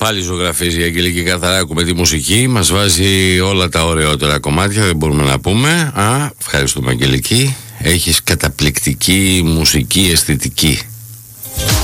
Πάλι ζωγραφίζει η Αγγελική Καθαράκου με τη μουσική. Μας βάζει όλα τα ωραιότερα κομμάτια, δεν μπορούμε να πούμε. Ευχαριστούμε Αγγελική. Έχεις καταπληκτική μουσική αισθητική.